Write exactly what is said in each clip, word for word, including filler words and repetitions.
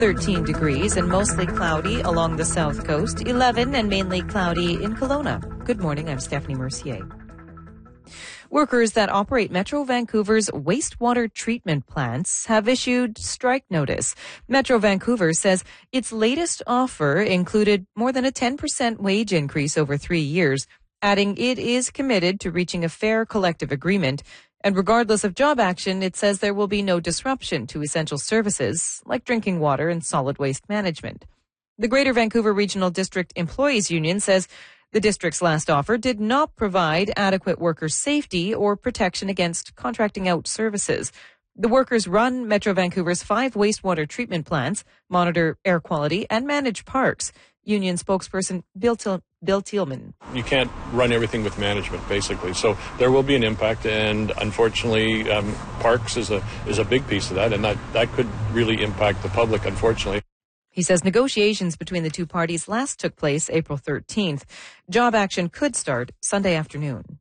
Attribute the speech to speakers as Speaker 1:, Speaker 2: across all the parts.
Speaker 1: thirteen degrees and mostly cloudy along the south coast, eleven and mainly cloudy in Kelowna. Good morning, I'm Stephanie Mercier. Workers that operate Metro Vancouver's wastewater treatment plants have issued strike notice. Metro Vancouver says its latest offer included more than a ten percent wage increase over three years, adding it is committed to reaching a fair collective agreement. And regardless of job action, it says there will be no disruption to essential services like drinking water and solid waste management. The Greater Vancouver Regional District Employees Union says the district's last offer did not provide adequate worker safety or protection against contracting out services. The workers run Metro Vancouver's five wastewater treatment plants, monitor air quality, and manage parks. Union spokesperson Bill, Til- Bill Thielman.
Speaker 2: You can't run everything with management, basically. So there will be an impact, and unfortunately, um, parks is a is a big piece of that, and that, that could really impact the public, unfortunately.
Speaker 1: He says negotiations between the two parties last took place April thirteenth. Job action could start Sunday afternoon.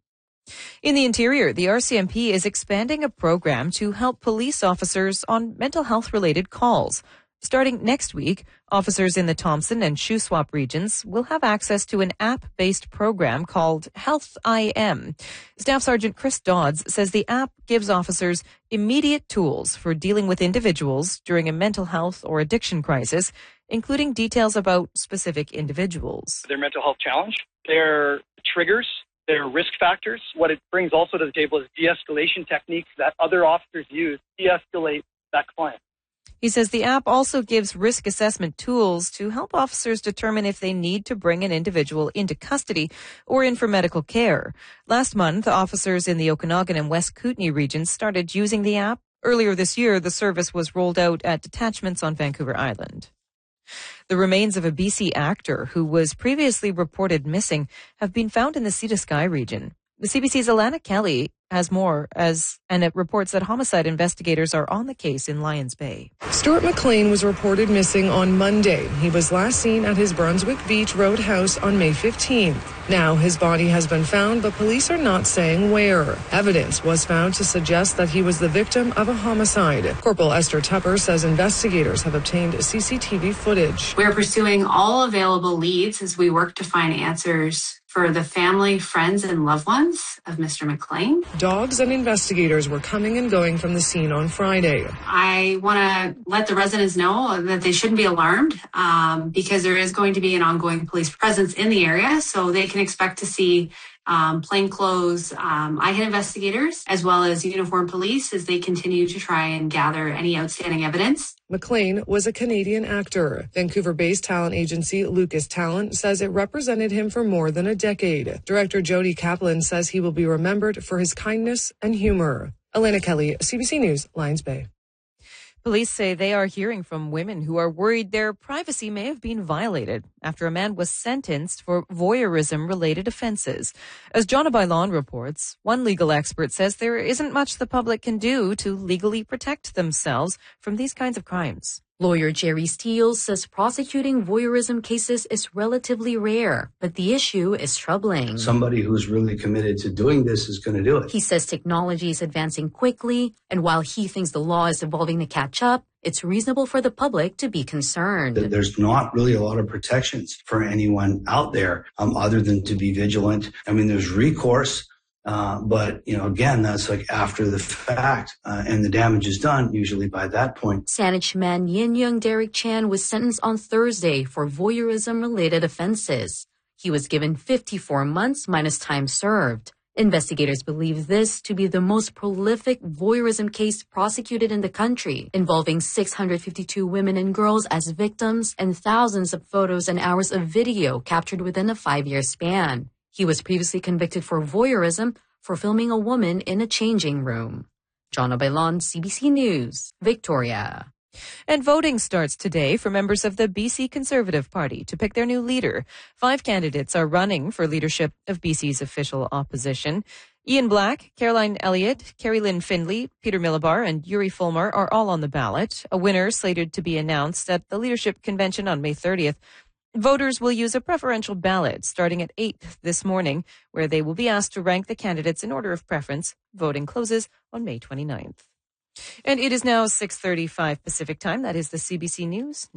Speaker 1: In the interior, the R C M P is expanding a program to help police officers on mental health-related calls. Starting next week, officers in the Thompson and Shuswap regions will have access to an app-based program called Health I M. Staff Sergeant Chris Dodds says the app gives officers immediate tools for dealing with individuals during a mental health or addiction crisis, including details about specific individuals.
Speaker 3: Their mental health challenge, their triggers, their risk factors. What it brings also to the table is de-escalation techniques that other officers use to de-escalate that client.
Speaker 1: He says the app also gives risk assessment tools to help officers determine if they need to bring an individual into custody or in for medical care. Last month, officers in the Okanagan and West Kootenay regions started using the app. Earlier this year, the service was rolled out at detachments on Vancouver Island. The remains of a B C actor who was previously reported missing have been found in the Sea to Sky region. The C B C's Alana Kelly has more, as and it reports that homicide investigators are on the case in Lions Bay.
Speaker 4: Stuart McLean was reported missing on Monday. He was last seen at his Brunswick Beach Roadhouse on May fifteenth. Now his body has been found, but police are not saying where. Evidence was found to suggest that he was the victim of a homicide. Corporal Esther Tupper says investigators have obtained C C T V footage.
Speaker 5: We're pursuing all available leads as we work to find answers for the family, friends, and loved ones of Mister McLean.
Speaker 4: Dogs and investigators were coming and going from the scene on Friday.
Speaker 5: I want to let the residents know that they shouldn't be alarmed um, because there is going to be an ongoing police presence in the area, so they can expect to see um, plainclothes um, I H A investigators as well as uniformed police as they continue to try and gather any outstanding evidence.
Speaker 4: McLean was a Canadian actor. Vancouver-based talent agency Lucas Talent says it represented him for more than a decade. Director Jody Kaplan says he will be remembered for his kindness and humor. Elena Kelly, C B C News, Lions Bay.
Speaker 1: Police say they are hearing from women who are worried their privacy may have been violated after a man was sentenced for voyeurism-related offenses. As Jonna Bailon reports, one legal expert says there isn't much the public can do to legally protect themselves from these kinds of crimes.
Speaker 6: Lawyer Jerry Steele says prosecuting voyeurism cases is relatively rare, but the issue is troubling.
Speaker 7: Somebody who's really committed to doing this is going to do it.
Speaker 6: He says technology is advancing quickly, and while he thinks the law is evolving to catch up, it's reasonable for the public to be concerned.
Speaker 7: There's not really a lot of protections for anyone out there um, other than to be vigilant. I mean, there's recourse. Uh, but, you know, again, that's like after the fact, uh, and the damage is done usually by that point.
Speaker 6: Saanich man Yin Young Derek Chan was sentenced on Thursday for voyeurism-related offenses. He was given fifty-four months minus time served. Investigators believe this to be the most prolific voyeurism case prosecuted in the country, involving six hundred fifty-two women and girls as victims and thousands of photos and hours of video captured within a five-year span. He was previously convicted for voyeurism for filming a woman in a changing room. Jonna Bailon, C B C News, Victoria.
Speaker 1: And voting starts today for members of the B C Conservative Party to pick their new leader. Five candidates are running for leadership of B C's official opposition. Ian Black, Caroline Elliott, Carrie Lynn Findlay, Peter Milabar, and Yuri Fulmer are all on the ballot. A winner slated to be announced at the leadership convention on May thirtieth. Voters will use a preferential ballot starting at eight this morning, where they will be asked to rank the candidates in order of preference. Voting closes on May twenty-ninth. And it is now six thirty-five Pacific Time. That is the C B C News.